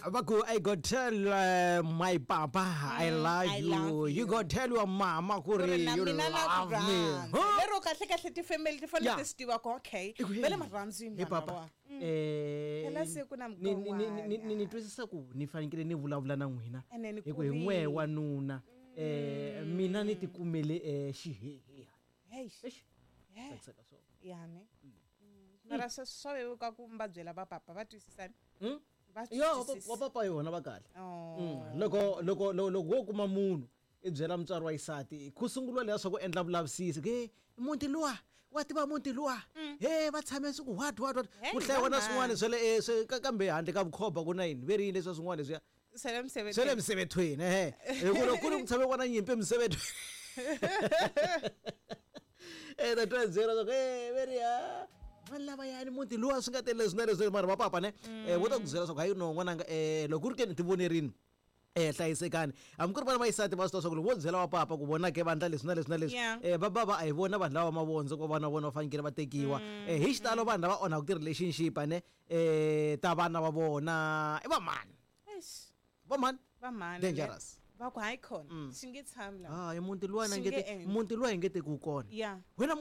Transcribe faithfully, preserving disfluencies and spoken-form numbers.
Baku, I got tell uh, my papa I love I you. love You you. got tell your mama Kuri, you love me. Huh? lero kahle kahle ti family ti fanele Yeah. ti stiva ko okay Iku, hey. vele marhandzini Hey vanhu papa. lava. Eh Phela siku na ni ni ni mukawanya. ni ni ni twisisa ku ni fanekele ni vulavula na n'wina Ene ni hi ku hi n'we kurile. wanuna eh mina ni tikumele eh xihehe Hey. Eish, Yeah. tsakisaka so. Yani. Mara se swa vevuka ku va byela va papa va twisisana. Hmm? Va Yo wa twisisa. papa yona va kahle. Oh. Mm, loko loko loko loko wo kuma munhu i byela mutswari wa isati ku sungula leswa ku endla vulavisisi ke muti luwa wa tiva muti luwa he va tshame siku what what what Hey, ku hlayiwa na va swin'wana mani. swa le eh, swe- ka- kambe handle ka vukhoba ku na yini ve ri yini leswa swin'wana leswiya Sele msebe. swe le misevethweni he hi ku loko ku ri ku tshame kona nyimpi emisevethweni eh that was zero so eh ve ri ya vanhu lava yani muti luwa swi nga tele leswi na leswi mara va papa ne eh vo ta ku byela swa ku hayi no n'wananga eh loko ku ri ke ni ti vonerini eh hlayisekani hambi ku ri vana va yisati va swi tiva swa ku loko vo byela wa papa ku vona ke vandla leswi na leswi na leswi Yeah. eh va bava a hi vona vanhu lava mavondzo ku vana vona va fanekele va tekiwa eh hi xitalo vanhu lava onhaka ti-relationship ne eh ta vana va vona i va mani Eish. va mani Va mani. Dangerous. Va ku hayi khona. Xinge tshami la. ah muti luwa na Swi nge ngete endli. muti luwa hi nge tekiwi kona Yeah. wena